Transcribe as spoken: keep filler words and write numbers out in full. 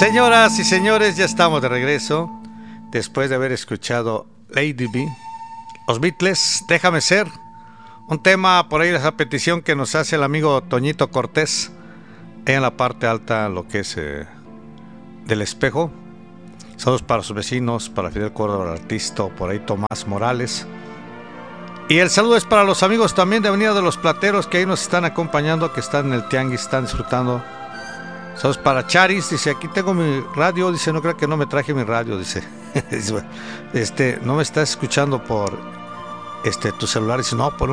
Señoras y señores, ya estamos de regreso después de haber escuchado Lady B, los Beatles, Déjame Ser, un tema por ahí, esa petición que nos hace el amigo Toñito Cortés en la parte alta, lo que es eh, del Espejo. Saludos para sus vecinos, para Fidel Córdoba, el artista, por ahí Tomás Morales. Y el saludo es para los amigos también de Avenida de los Plateros que ahí nos están acompañando, que están en el Tianguis, están disfrutando. Saludos para Charis, dice, aquí tengo mi radio, dice, no creo que no me traje mi radio, dice. Este, no me estás escuchando por este tu celular, dice, no, por